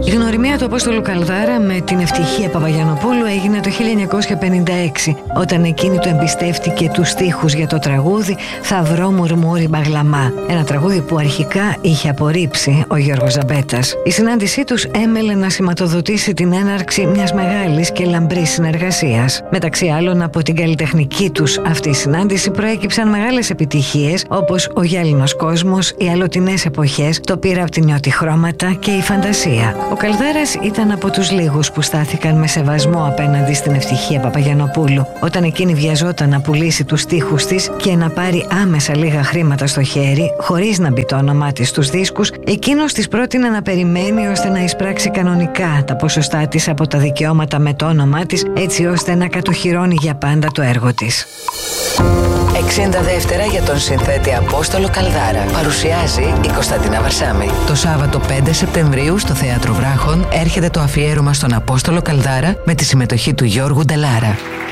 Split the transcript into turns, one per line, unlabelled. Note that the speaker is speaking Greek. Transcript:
Η γνωριμία του Απόστολου Καλδάρα με την Ευτυχία Παπαγιαννοπούλου έγινε το 1956, όταν εκείνη του εμπιστεύτηκε τους στίχους για το τραγούδι «Θα βρω μουρμούρι μπαγλαμά», ένα τραγούδι που αρχικά είχε απορρίψει ο Γιώργος Ζαμπέτας. Η συνάντησή τους έμελε να σηματοδοτήσει την έναρξη μιας μεγάλης και λαμπρής συνεργασίας. Μεταξύ άλλων, από την καλλιτεχνική τους αυτή συνάντηση προέκυψαν μεγάλες επιτυχίες, όπως «Ο γυάλινος κόσμος», «Οι αλλοτινές εποχές», «Το πήρα από την νιώτη χρώματα» και «Η φαντασία». Ο Καλδάρας ήταν από τους λίγους που στάθηκαν με σεβασμό απέναντι στην Ευτυχία Παπαγιαννοπούλου. Όταν εκείνη βιαζόταν να πουλήσει τους στίχους της και να πάρει άμεσα λίγα χρήματα στο χέρι, χωρίς να μπει το όνομά της στους δίσκους, εκείνος της πρότεινε να περιμένει ώστε να εισπράξει κανονικά τα ποσοστά της από τα δικαιώματα με το όνομά της, έτσι ώστε να κατοχυρώνει για πάντα το έργο της.
60 δεύτερα για τον συνθέτη Απόστολο Καλδάρα. Παρουσιάζει η Κωνσταντίνα Βαρσάμη. Το Σάββατο 5 Σεπτεμβρίου στο Θέατρο Βράχων έρχεται το αφιέρωμα στον Απόστολο Καλδάρα με τη συμμετοχή του Γιώργου Ντελάρα.